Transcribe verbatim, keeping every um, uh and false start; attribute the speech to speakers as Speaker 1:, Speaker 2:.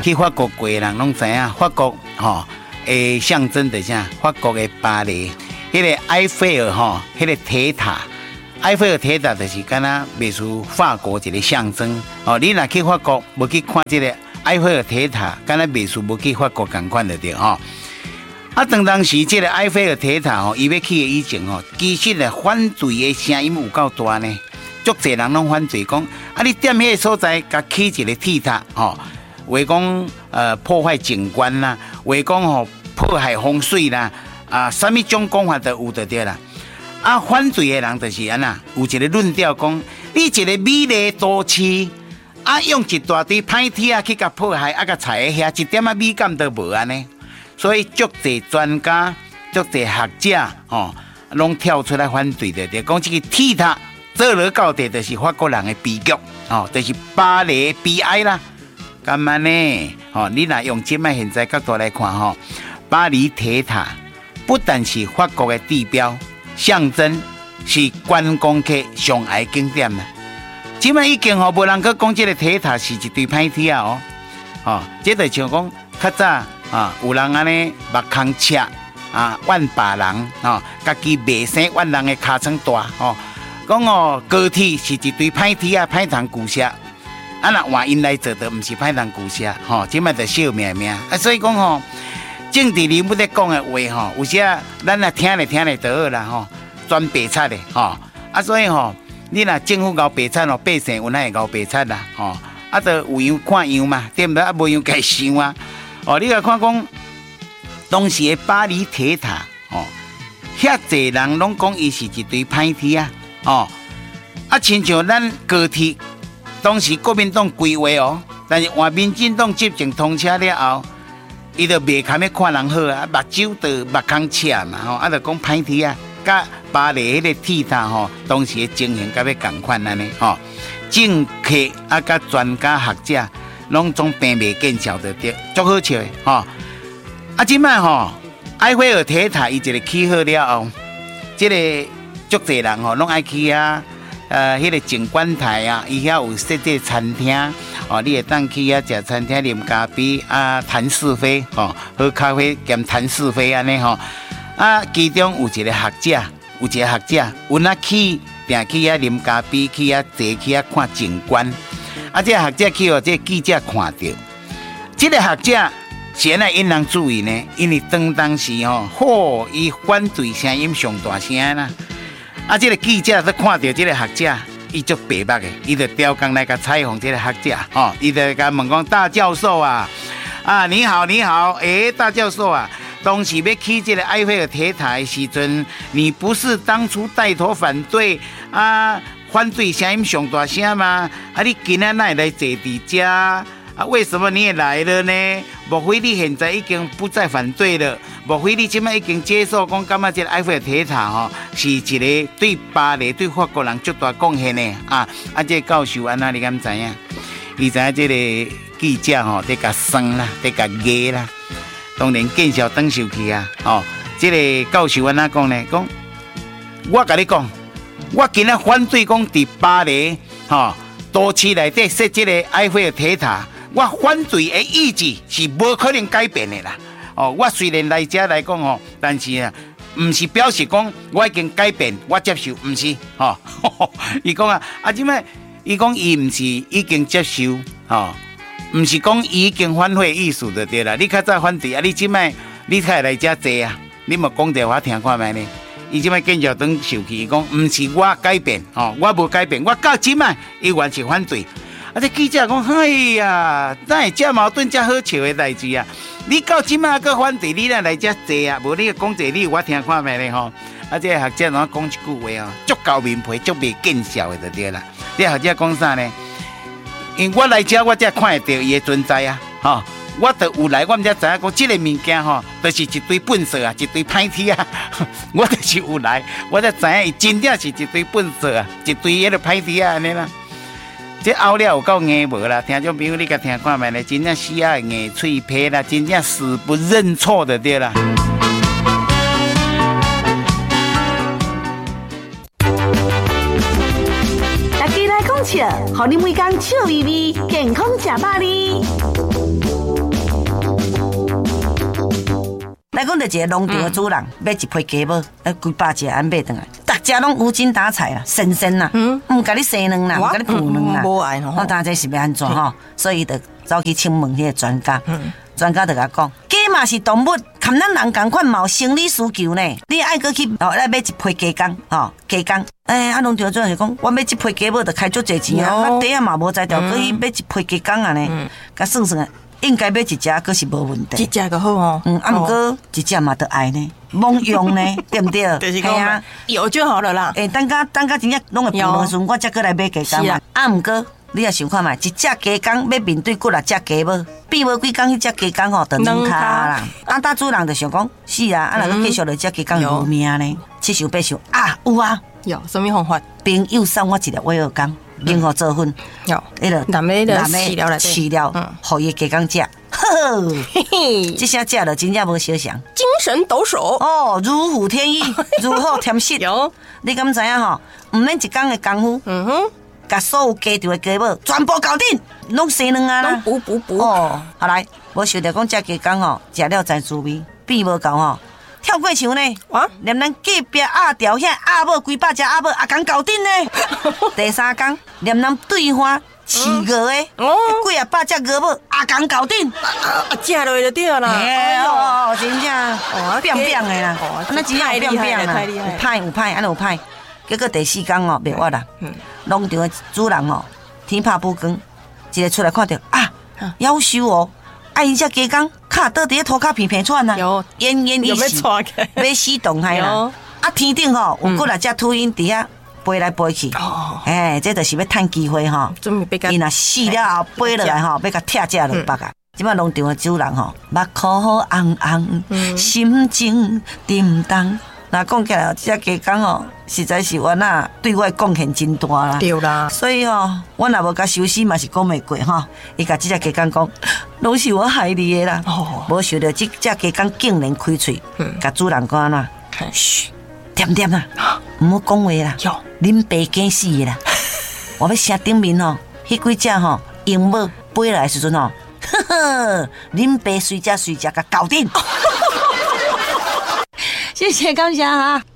Speaker 1: 去法国过的人拢知影，法国吼诶象征的啥？法国的巴黎，迄、那个埃菲尔吼，迄、那个铁塔，埃菲尔铁塔就是敢若描述法国一个象征。哦，你若去法国，无去看这个埃菲尔铁塔，敢若描述无去法国共款就对吼。啊，当当时这个埃菲尔铁塔吼，伊要起的以前吼，其实咧反对的声音有够大呢。足侪人拢反对讲，啊，你踮迄个所在，甲起一个铁塔吼，话讲呃破坏景观啦，话讲吼破坏风水啦，啊，什么种讲法都有就对啦。啊，反对的人就是安那，有一个论调讲，你一个美丽的都市，啊，用一大堆歹铁啊去甲破坏，啊，甲踩喺遐，一点仔美感都无安尼。所以足侪专家、足侪学者吼，拢跳出来反对的，就讲这个铁塔。做落到底就是法国人的悲剧，哦，就是巴黎的悲哀啦。干嘛呢？哦，你若用即摆现在角度来看，吼、哦，巴黎铁塔不但是法国的地标、象征，是观光客上爱景点啦。即摆已经吼无人去讲这个铁塔是一堆歹铁啊！哦，哦，这就像讲较早啊，有人安尼目空赤啊，怨别人哦，家己袂生怨人的尻川大哦。讲哦，高铁是一堆歹铁啊，歹通旧车，啊那换因来做的，唔是歹通旧车，吼、哦，即摆就笑命命啊。所以讲吼，政治人物在讲的话吼，有些咱啊听咧听咧就好啦吼，专白贼的吼，啊所以吼，你若政府搞白贼咯，百姓有哪会搞白贼啦？吼，啊就有样看样嘛，对不对？啊无样该想啊。哦，你来看讲当时的巴黎铁塔，哦，遐济人拢讲伊是一堆歹铁啊。哦，啊，亲像咱高铁，当时国民党规划哦，但是换民进党执政通车了后，伊就袂堪要看人好啊，目睭就目空赤嘛，吼，啊，就讲歹铁啊，甲巴黎迄个铁塔吼，当时的情形甲要共款安尼吼，政客啊，甲专家学者拢总并袂见效得着，足好笑的吼。啊，即摆吼，埃菲尔铁塔伊一个起好了后，即、這个。足侪人吼，拢爱去啊，呃，迄、那个景观台啊，伊遐有设置餐厅，哦，你会当去遐食餐厅啉咖啡啊，谈是非，哦，喝咖啡兼谈是非安尼吼。啊，其中有一个学者，有一个学者，有哪去，定去遐啉咖啡，去遐坐，去遐看景观。啊，这个学者去哦，这个记者看到，这个学者先来引人注意呢，因为当当时吼，嚯，伊反对声音上大声啦。啊！这个记者都看到这个学者，伊足白目的，伊就调工来甲采访这个学者，哦，伊就甲问讲大教授啊，啊你好你好，诶、欸、大教授啊，当时要起这个埃菲尔铁塔的时阵，你不是当初带头反对啊？反对声音上大声吗？啊你今仔哪会来坐伫遮？啊为什么你也来了呢？莫非你现在已经不再反对了？莫非你即摆已经接受讲，感觉这个埃菲尔铁塔吼是一个对巴黎、对法国人足大贡献的啊！啊，这个教授安那你敢知影？伊知影这个记者吼在甲酸啦，在甲压啦，当然见笑转受气啊！哦，这个教授安那讲呢？讲我甲你讲，我今仔反对讲伫巴黎吼都市内底设这个埃菲尔铁塔。我反对的意志是无可能改变的啦。哦，我虽然来这来讲哦，但是啊，唔是表示讲我已经改变，我接受，唔是。哦，伊讲啊，啊，即摆伊讲伊唔是已经接受，哦，唔是讲伊已经反悔意思就对啦。你较早反对啊，你即摆你才来这坐啊，你莫讲着我听看觅呢。伊即摆见着当受气，伊讲唔是我改变，哦，我无改变，我到即摆依然是反对。啊！这记者讲，哎呀，哪会这矛盾、这好笑的代志啊？你到即马个反对，你哪来这坐啊？无你讲这你我听看觅咧吼。啊，这学者怎讲一句话啊？足厚面皮，足袂见笑的就对啦。这学者讲啥呢？因为我来这，我才看得到伊的存在啊！吼、哦，我就有来，我毋才知影讲这个物件吼，就是一堆粪扫啊，一堆歹铁啊。我就是有来，我才知影伊真正是一堆粪扫啊，一堆迄个歹铁啊安尼啦。这后了有够硬无啦，听众朋友你甲听看觅咧，真正死啊硬脆皮啦，真正死不认错的对啦。
Speaker 2: 大家来讲笑，互你每工笑眯眯，健康吃饱哩。 来讲就一个农场的主人买一批鸡母，呃，几百只安买回来，大家拢无精打采啦，新鲜啦，嗯，唔甲你生卵啦，唔甲你孵卵啦，
Speaker 3: 无爱吼。
Speaker 2: 我当这是要安怎吼？所以就走去请问迄个专家，专家就甲讲，鸡嘛是动物，含咱人共款嘛有生理需求呢，你爱搁去哦来买一批鸡肝，吼鸡肝。哎，啊，农场主人就讲，我买一批鸡母就开足侪钱啊，我底下嘛无才调，可以买一批鸡肝啊呢，甲算算。应该买一只，可是无问题。
Speaker 3: 一只就好哦。
Speaker 2: 嗯，啊，毋过一只嘛得爱呢，罔用呢，对不对？
Speaker 3: 就是讲，有就好了啦。
Speaker 2: 诶，等下等下真正拢会变的时，我才过来买鸡肝嘛。啊，毋过你也想看嘛，一只鸡肝要面对几六只鸡母，比无几工迄只鸡肝吼，就软骹啦。啊，大主人就想讲，是啊，啊，若个继续落只鸡肝无命呢，七想八想啊，有啊，
Speaker 3: 有什么方法？
Speaker 2: 朋友送我一粒威尔刚。用好做粉，
Speaker 3: 有，
Speaker 2: 迄个
Speaker 3: 南美的饲料来
Speaker 2: 饲料，互伊鸡缸食，呵呵，这下食了真正无小想，
Speaker 3: 精神抖擞
Speaker 2: 哦，如虎添翼，如虎添翼。
Speaker 3: 有，
Speaker 2: 你敢知影吼？唔免一工的功夫，嗯哼，甲所有家场的鸡母全部搞定，拢生卵啊啦，
Speaker 3: 补补补。
Speaker 2: 哦，好来，无想着讲食鸡缸吼，食了才滋味，比无够吼。跳过墙呢，啊！连咱隔壁阿条遐阿母几百只阿母也敢搞定呢。第三工，连咱对花饲鹅的，几啊百只鹅母也敢搞定。
Speaker 3: 啊，食落就对啦。
Speaker 2: 哎哦，真正哦，变变的啦，那真正变变啦，有歹有歹，安有歹。结果第四工哦，袂活啦。农场的主人哦，天拍不光，一个出来看到啊，夭寿哦。啊！伊只鸡缸卡倒伫咧涂骹片片喘啊，
Speaker 3: 有
Speaker 2: 奄奄一息，要死动态啦。啊，天顶吼有过来只秃鹰伫遐飞来飞去，哎，这就是要趁机会吼。伊若死了后飞落来吼，要甲拆只落北啊。即摆农场的主人吼，目眶红红，心情沉重。那讲起来，这鸡缸哦，实在是我那对我贡献真大啦。
Speaker 3: 对啦，
Speaker 2: 所以哦，我若无甲休息嘛是讲袂过哈。伊甲这只鸡缸讲，拢是我害你的啦。哦，无想到这只鸡缸竟然开嘴，甲主人讲安怎？嘘，点点啦，唔好讲话啦。恁爸惊死的啦！我要声顶面哦，迄几只吼鹦鹉飞来的时阵哦，呵呵，恁爸随只随只甲搞定。谢谢，感谢哈。